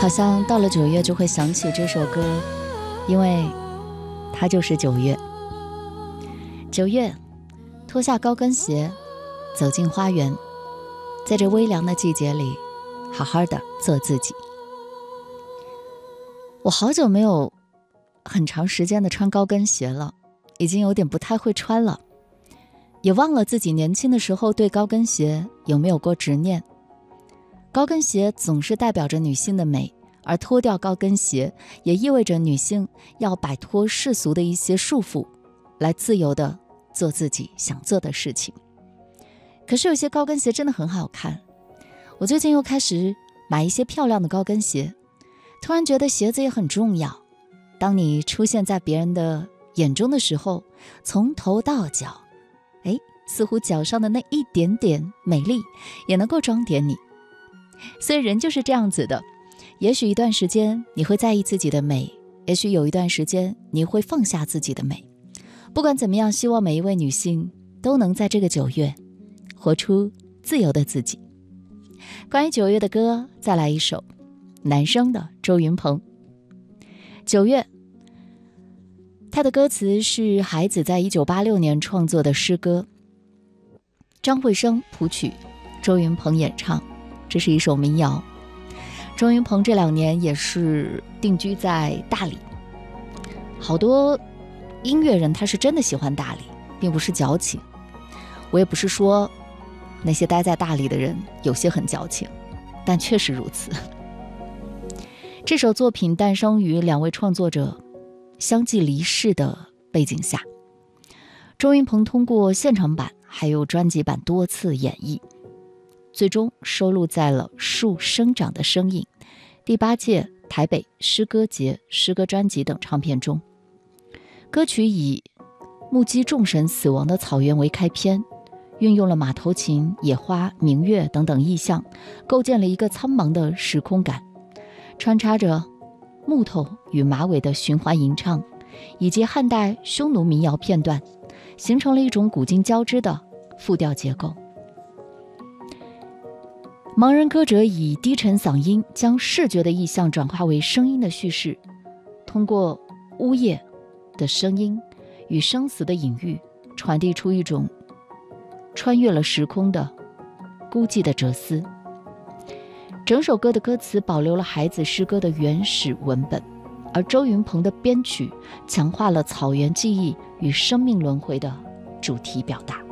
好像到了9月就会想起这首歌，因为它就是9月。9月，脱下高跟鞋，走进花园，在这微凉的季节里，好好的做自己。我好久没有很长时间的穿高跟鞋了，已经有点不太会穿了，也忘了自己年轻的时候对高跟鞋有没有过执念。高跟鞋总是代表着女性的美，而脱掉高跟鞋也意味着女性要摆脱世俗的一些束缚，来自由的做自己想做的事情。可是有些高跟鞋真的很好看，我最近又开始买一些漂亮的高跟鞋，突然觉得鞋子也很重要。当你出现在别人的眼中的时候，从头到脚，似乎脚上的那一点点美丽也能够装点你。所以人就是这样子的，也许一段时间你会在意自己的美，也许有一段时间你会放下自己的美。不管怎么样，希望每一位女性都能在这个9月活出自由的自己。关于9月的歌，再来一首男生的周云鹏。9月，他的歌词是孩子在1986年创作的诗歌，张惠生谱曲，周云鹏演唱，这是一首民谣。周云鹏这2年也是定居在大理，好多音乐人他是真的喜欢大理，并不是矫情。我也不是说那些待在大理的人有些很矫情，但确实如此。这首作品诞生于2位创作者相继离世的背景下，周云鹏通过现场版还有专辑版多次演绎，最终收录在了《树生长的声音》第8届台北诗歌节诗歌专辑等唱片中。歌曲以目击众神死亡的草原为开篇，运用了马头琴、野花、明月等等意象，构建了一个苍茫的时空感，穿插着木头与马尾的循环吟唱，以及汉代匈奴民谣片段，形成了一种古今交织的复调结构。盲人歌者以低沉嗓音将视觉的意象转化为声音的叙事，通过呜咽的声音与生死的隐喻，传递出一种穿越了时空的孤寂的哲思。整首歌的歌词保留了孩子诗歌的原始文本，而周云鹏的编曲强化了草原记忆与生命轮回的主题表达。